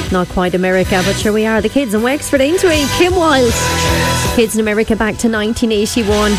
Not quite America, but sure we are. The kids in Wexford, ain't we? Kim Wilde. Kids in America back to 1981.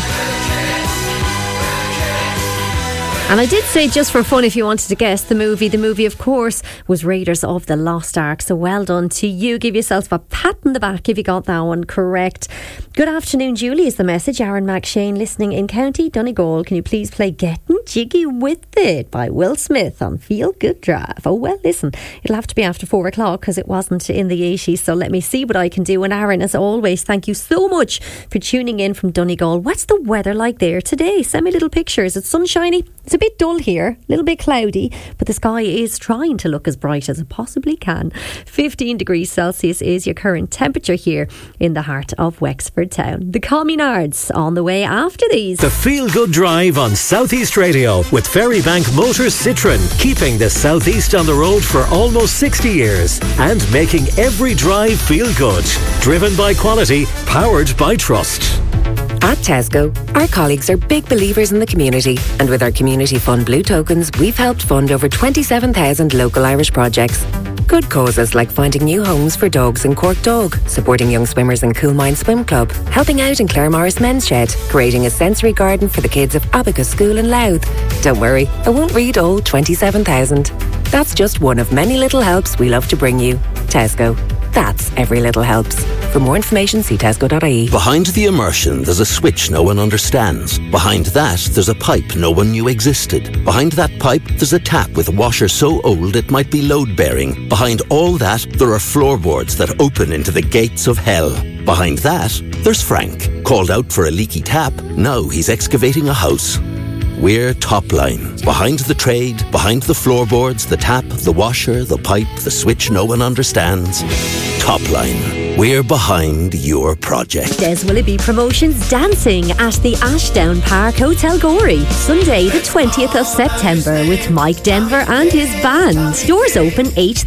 And I did say, just for fun, if you wanted to guess the movie of course was Raiders of the Lost Ark. So well done to you. Give yourself a pat on the back if you got that one correct. Good afternoon, Julie is the message. Aaron McShane listening in County Donegal. Can you please play Getting Jiggy With It by Will Smith on Feel Good Drive? Oh well, listen, it'll have to be after 4 o'clock because it wasn't in the 80s. So let me see what I can do. And Aaron, as always, thank you so much for tuning in from Donegal. What's the weather like there today? Send me little pictures. It's sunshiny. It's a bit dull here, a little bit cloudy, but the sky is trying to look as bright as it possibly can. 15 degrees Celsius is your current temperature here in the heart of Wexford town. The Communards on the way after these. The Feel Good Drive on South East Radio with Ferrybank Motors Citroën, keeping the South East on the road for almost 60 years and making every drive feel good. Driven by quality, powered by trust. At Tesco, our colleagues are big believers in the community, and with our Community Fund Blue tokens, we've helped fund over 27,000 local Irish projects. Good causes like finding new homes for dogs in Cork Dog, supporting young swimmers in Coolmine Swim Club, helping out in Claremorris Men's Shed, creating a sensory garden for the kids of Abacus School in Louth. Don't worry, I won't read all 27,000. That's just one of many little helps we love to bring you. Tesco. That's every little helps. For more information, see tesco.ie. Behind the immersion, there's a switch no one understands. Behind that, there's a pipe no one knew existed. Behind that pipe, there's a tap with a washer so old it might be load-bearing. Behind all that, there are floorboards that open into the gates of hell. Behind that, there's Frank. Called out for a leaky tap, now he's excavating a house. We're Topline. Behind the trade, behind the floorboards, the tap, the washer, the pipe, the switch no one understands. Topline. We're behind your project. Des Willoughby Promotions dancing at the Ashdown Park Hotel Gorey. Sunday the 20th of September with Mike Denver and his band. Doors open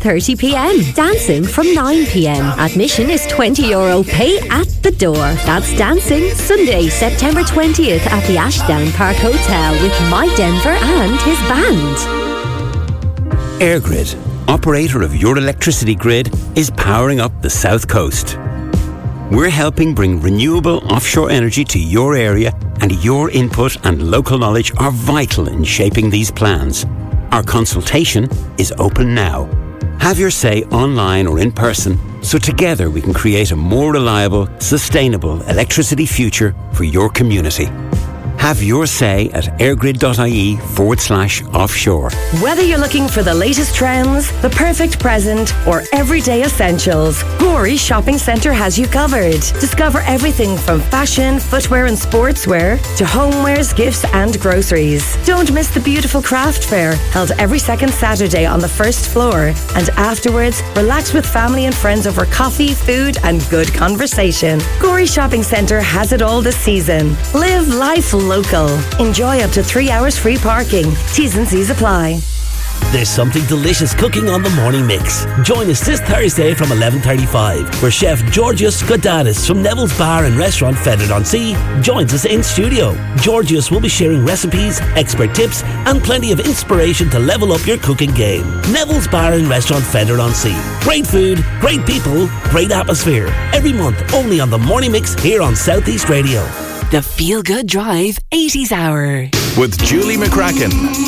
8:30pm. Dancing from 9pm. Admission is €20. Pay at the door. That's dancing Sunday, September 20th at the Ashdown Park Hotel with Mike Denver and his band. EirGrid, operator of your electricity grid, is powering up the South Coast. We're helping bring renewable offshore energy to your area, and your input and local knowledge are vital in shaping these plans. Our consultation is open now. Have your say online or in person, so together we can create a more reliable, sustainable electricity future for your community. Have your say at airgrid.ie/offshore. Whether you're looking for the latest trends, the perfect present, or everyday essentials, Gorey Shopping Centre has you covered. Discover everything from fashion, footwear and sportswear to homewares, gifts and groceries. Don't miss the beautiful craft fair held every second Saturday on the first floor. And afterwards, relax with family and friends over coffee, food and good conversation. Gorey Shopping Centre has it all this season. Live life local. Enjoy up to 3 hours free parking. T's and C's apply. There's something delicious cooking on the Morning Mix. Join us this Thursday from 11:35, where Chef Georgios Godanis from Neville's Bar and Restaurant Fethard-on-Sea joins us in studio. Georgios will be sharing recipes, expert tips, and plenty of inspiration to level up your cooking game. Neville's Bar and Restaurant Fethard-on-Sea. Great food, great people, great atmosphere. Every month, only on the Morning Mix here on South East Radio. The Feel Good Drive 80s Hour. With Julie McCracken.